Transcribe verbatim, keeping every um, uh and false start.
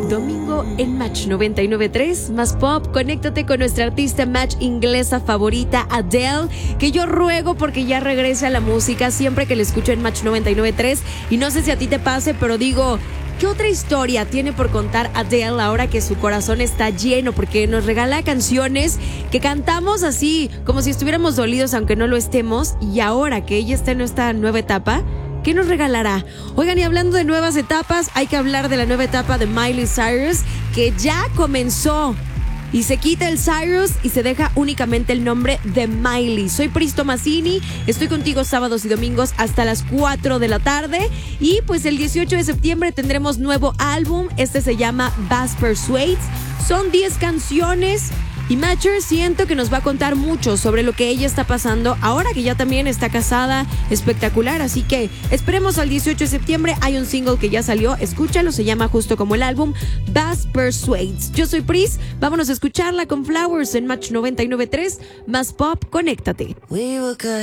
Domingo en Match noventa y nueve punto tres, más pop. Conéctate con nuestra artista Match inglesa favorita, Adele, que yo ruego porque ya regrese a la música siempre que la escucho en Match noventa y nueve punto tres. Y no sé si a ti te pase, pero digo, ¿qué otra historia tiene por contar Adele ahora que su corazón está lleno? Porque nos regala canciones que cantamos así, como si estuviéramos dolidos aunque no lo estemos. Y ahora que ella está en esta nueva etapa, ¿qué nos regalará? Oigan, y hablando de nuevas etapas, hay que hablar de la nueva etapa de Miley Cyrus, que ya comenzó. Y se quita el Cyrus y se deja únicamente el nombre de Miley. Soy Pris Tomasini, estoy contigo sábados y domingos hasta las cuatro de la tarde. Y pues el dieciocho de septiembre tendremos nuevo álbum. Este se llama Bass Persuades. Son diez canciones. Y Matcher siento que nos va a contar mucho sobre lo que ella está pasando ahora que ya también está casada. Espectacular, así que esperemos al dieciocho de septiembre. Hay un single que ya salió, escúchalo, se llama justo como el álbum, Bass Persuades. Yo soy Pris, vámonos a escucharla con Flowers en Match noventa y nueve punto tres, más pop, conéctate. We were good.